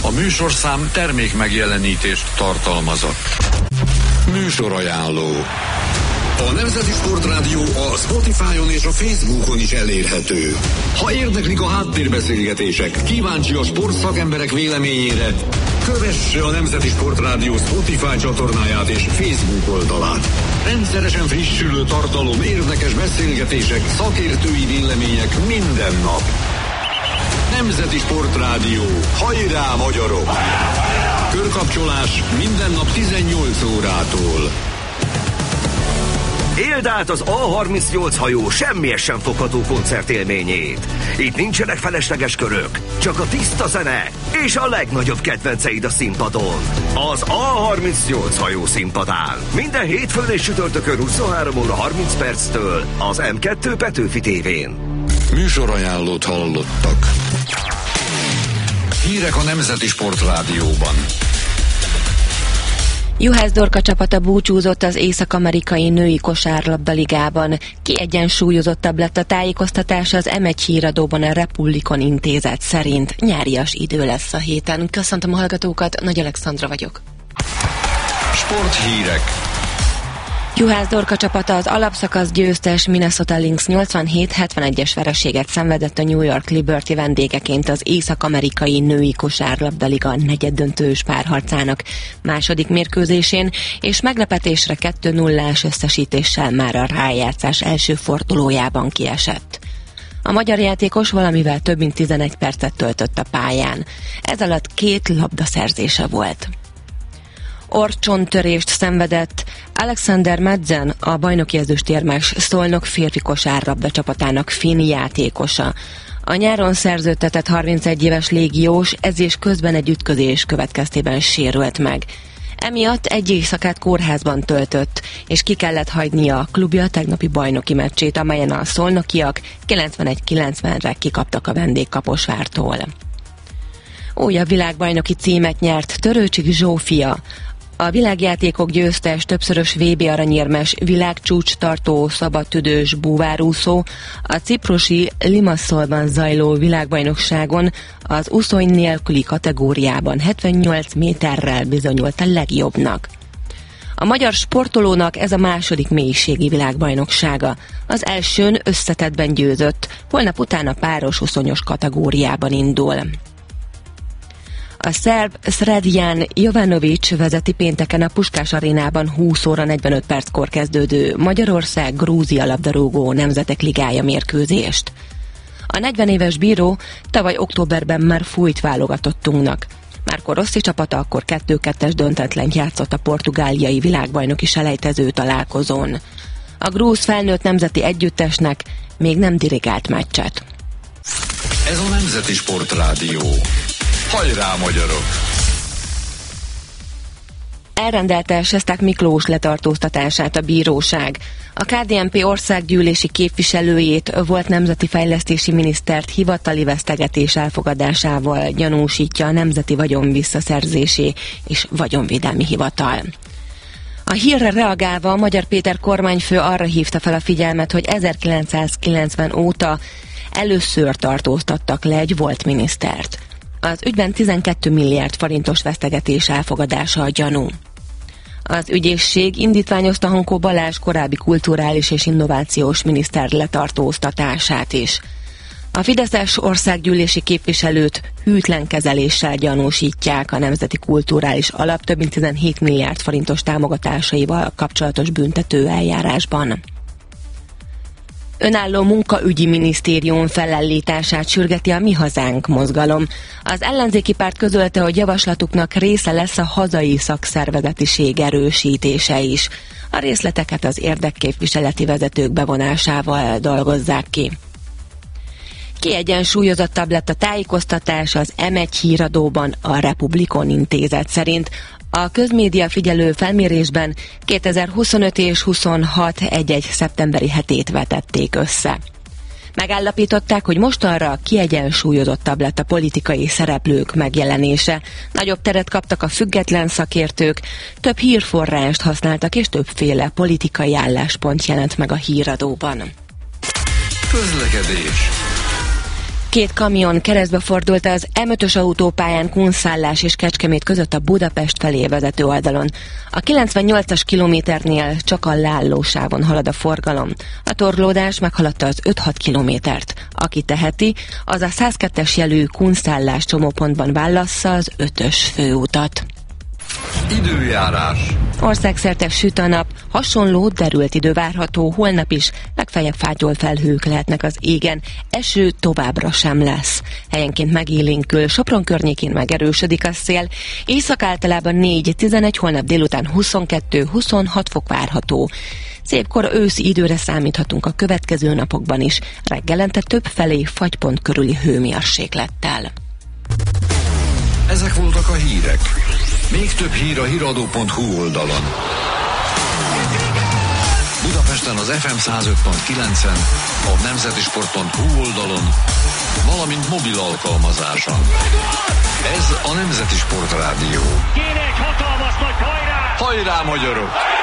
A műsorszám termék megjelenítést tartalmazott. Műsorajánló. A Nemzeti Sportrádió a Spotify-on és a Facebookon is elérhető. Ha érdeklik a háttérbeszélgetések, kíváncsi a sportszakemberek véleményére, kövesse a Nemzeti Sportrádió Spotify csatornáját és Facebook oldalát. Rendszeresen frissülő tartalom, érdekes beszélgetések, szakértői vélemények minden nap. Nemzeti Sportrádió. Hajrá, magyarok! Körkapcsolás minden nap 18 órától. Éld át az A38 hajó semmihez sem fogható koncertélményét. Itt nincsenek felesleges körök, csak a tiszta zene és a legnagyobb kedvenceid a színpadon. Az A38 hajó színpadán. Minden hétfőn és csütörtökön 23 óra 30 perctől az M2 Petőfi tévén. Műsorajánlót hallottak. Hírek a Nemzeti Sportrádióban. Juhász Dorka csapata búcsúzott az Észak-amerikai női kosárlabdaligában. Kiegyensúlyozottabb lett a tájékoztatás az M1 híradóban a Republikon Intézet szerint. Nyárias idő lesz a héten. Köszöntöm a hallgatókat, Nagy Alexandra vagyok. Sporthírek. Juhász Dorka csapata az alapszakasz győztes Minnesota Lynx 87-71-es vereséget szenvedett a New York Liberty vendégeként az Észak-amerikai női kosárlabdaliga negyeddöntős párharcának második mérkőzésén, és meglepetésre 2-0-ás összesítéssel már a rájátszás első fordulójában kiesett. A magyar játékos valamivel több mint 11 percet töltött a pályán. Ez alatt 2 labdaszerzése volt. Orcsontörést szenvedett Alexander Madsen, a bajnoki ezüstérmes Szolnok férfi kosárlabda csapatának finn játékosa. A nyáron szerződtetett 31 éves légiós ez és közben egy ütközés következtében sérült meg. Emiatt egy éjszakát kórházban töltött, és ki kellett hagynia a klubja tegnapi bajnoki meccsét, amelyen a szolnokiak 91-90-re kikaptak a vendégkaposvártól. Újabb világbajnoki címet nyert Törőcsik Zsófia. A világjátékok győztes, többszörös VB aranyérmes, világcsúcs tartó, szabadtüdős búvárúszó a ciprusi Limassolban zajló világbajnokságon az úszony nélküli kategóriában 78 méterrel bizonyult a legjobbnak. A magyar sportolónak ez a második mélységi világbajnoksága. Az elsőn összetettben győzött, holnap utána páros úszonyos kategóriában indul. A szerb Sredian Jovanović vezeti pénteken a Puskás arénában 20 óra 45 perckor kezdődő Magyarország-Grúzia labdarúgó nemzetek ligája mérkőzést. A 40 éves bíró tavaly októberben már fújt válogatottunknak. Marco Rossi csapata akkor 2-2-es döntetlent játszott a portugáliai világbajnoki selejtező találkozón. A grúz felnőtt nemzeti együttesnek még nem dirigált meccset. Ez a Nemzeti Sportrádió. Hajrá, magyarok! Elrendelte Sesták Miklós letartóztatását a bíróság. A KDNP országgyűlési képviselőjét, volt nemzeti fejlesztési minisztert hivatali vesztegetés elfogadásával gyanúsítja a Nemzeti Vagyon Visszaszerzési és Vagyonvédelmi Hivatal. A hírre reagálva Magyar Péter kormányfő arra hívta fel a figyelmet, hogy 1990 óta először tartóztattak le egy volt minisztert. Az ügyben 12 milliárd forintos vesztegetés elfogadása a gyanú. Az ügyészség indítványozta Hankó Balázs korábbi kulturális és innovációs miniszter letartóztatását is. A fideszes országgyűlési képviselőt hűtlen kezeléssel gyanúsítják a Nemzeti Kulturális Alap több mint 17 milliárd forintos támogatásaival kapcsolatos büntető eljárásban. Önálló munkaügyi minisztérium felállítását sürgeti a Mi Hazánk mozgalom. Az ellenzéki párt közölte, hogy javaslatuknak része lesz a hazai szakszervezetiség erősítése is. A részleteket az érdekképviseleti vezetők bevonásával dolgozzák ki. Kiegyensúlyozottabb lett a tájékoztatás az M1 híradóban a Republikon Intézet szerint. A közmédia figyelő felmérésben 2025 és 26 egy-egy szeptemberi hetét vetették össze. Megállapították, hogy mostanra kiegyensúlyozottabb lett a politikai szereplők megjelenése. Nagyobb teret kaptak a független szakértők, több hírforrást használtak és többféle politikai álláspont jelent meg a híradóban. Közlekedés. Két kamion keresztbe fordult az M5-ös autópályán Kunszálás és Kecskemét között a Budapest felé vezető oldalon. A 98-as kilométernél csak a lállósávon halad a forgalom. A torlódás meghaladta az 5-6 kilométert. Aki teheti, az a 102-es jelű Kunszálás csomópontban válassza az 5-ös főutat. Időjárás. Országszerte süt a nap, hasonló derült idő várható, holnap is, legfeljebb fátyol felhők lehetnek az égen, eső továbbra sem lesz. Helyenként megélénkül, Sopron környékén megerősödik a szél, észak általában 4-11, holnap délután 22-26 fok várható. Szépkor őszi időre számíthatunk a következő napokban is, reggelente több felé fagypont körüli hőmérséklettel. Ezek voltak a hírek. Még több hír a hiradó.hu oldalon. Budapesten az FM 105.9-en, a nemzetisport.hu oldalon, valamint mobil alkalmazáson. Ez a Nemzeti Sport Rádió. Kéne egy hatalmas nagy hajrá! Hajrá, magyarok!